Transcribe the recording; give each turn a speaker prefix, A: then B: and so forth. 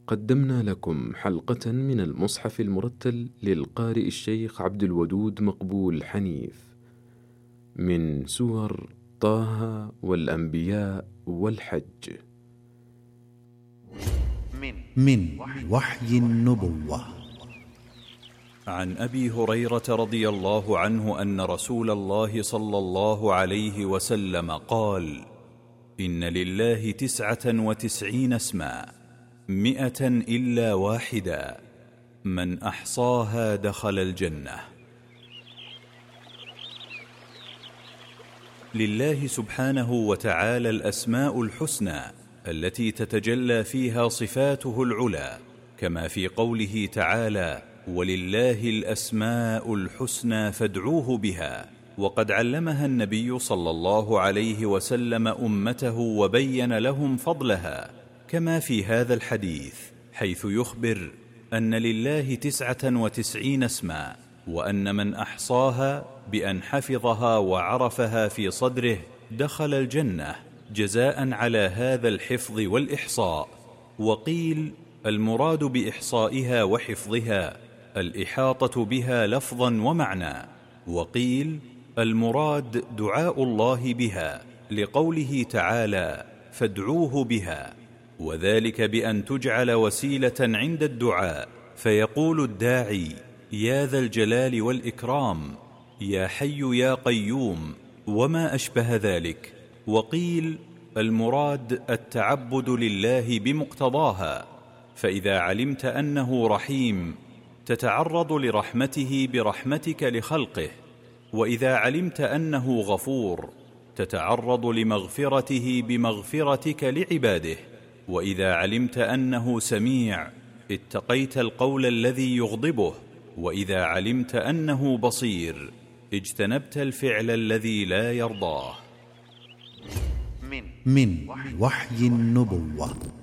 A: قدمنا لكم حلقة من المصحف المرتل للقارئ الشيخ عبد الودود مقبول حنيف من سور طه والأنبياء والحج
B: من وحي النبوة.
C: عن أبي هريرة رضي الله عنه أن رسول الله صلى الله عليه وسلم قال: إن لله 99 اسما 100 إلا واحدا، من أحصاها دخل الجنة. لله سبحانه وتعالى الأسماء الحسنى التي تتجلى فيها صفاته العلى، كما في قوله تعالى: ولله الأسماء الحسنى فادعوه بها. وقد علمها النبي صلى الله عليه وسلم أمته وبين لهم فضلها، كما في هذا الحديث حيث يخبر أن لله 99 اسما، وأن من أحصاها بأن حفظها وعرفها في صدره دخل الجنة جزاء على هذا الحفظ والإحصاء. وقيل المراد بإحصائها وحفظها الإحاطة بها لفظا ومعنى، وقيل المراد دعاء الله بها لقوله تعالى: فادعوه بها، وذلك بأن تجعل وسيلة عند الدعاء، فيقول الداعي: يا ذا الجلال والإكرام، يا حي يا قيوم، وما أشبه ذلك. وقيل المراد التعبد لله بمقتضاها، فإذا علمت أنه رحيم تتعرض لرحمته برحمتك لخلقه، وإذا علمت أنه غفور تتعرض لمغفرته بمغفرتك لعباده، وإذا علمت أنه سميع اتقيت القول الذي يغضبه، وإذا علمت أنه بصير اجتنبت الفعل الذي لا يرضاه.
B: من وحي النبوة.